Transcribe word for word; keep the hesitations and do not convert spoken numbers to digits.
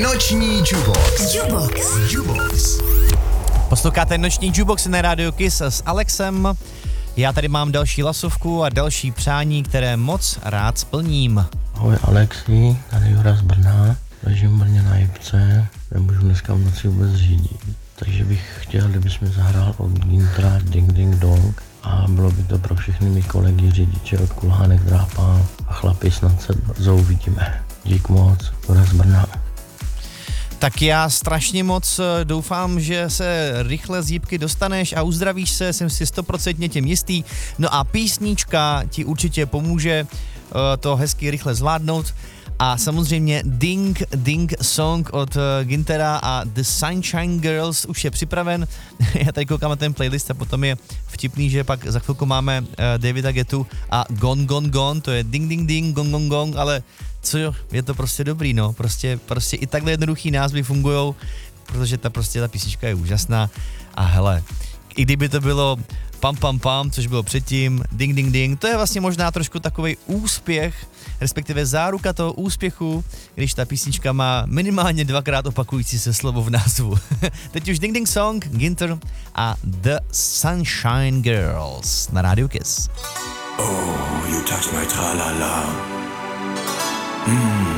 Noční Jukebox. Jukebox. Jukebox. Posloucháte Noční Jukebox na Radio Kiss s Alexem. Já tady mám další lasovku a další přání, které moc rád splním. Ahoj Alexi, tady Jura z Brna. Ležím v Brně na jipce, nemůžu dneska v noci vůbec řídit. Takže bych chtěl, kdybys mi zahrál od Gintra Ding Ding Dong. A bylo by to pro všechny mý kolegy, řidiče od Kulhánek, Drápal a chlapi, snad se brzo uvidíme. Dík moc, Jura z Brna. Tak já strašně moc doufám, že se rychle z jípky dostaneš a uzdravíš se, jsem si stoprocentně tím jistý. No a písnička ti určitě pomůže uh, to hezky rychle zvládnout. A samozřejmě Ding Ding Song od uh, Gintera a The Sunshine Girls už je připraven. Já tady koukám na ten playlist a potom je vtipný, že pak za chvilku máme uh, Davida Guettu a Gone Gone Gone, to je Ding Ding Ding, Gong Gong Gong, ale co jo, je to prostě dobrý, no, prostě, prostě i takhle jednoduchý názvy fungujou, protože ta prostě ta písnička je úžasná a hele, i kdyby to bylo Pam Pam Pam, což bylo předtím, Ding Ding Ding, to je vlastně možná trošku takovej úspěch, respektive záruka toho úspěchu, když ta písnička má minimálně dvakrát opakující se slovo v názvu. Teď už Ding Ding Song, Ginter a The Sunshine Girls na Radio Kiss. Oh, you touch my tra-la-la. Mm.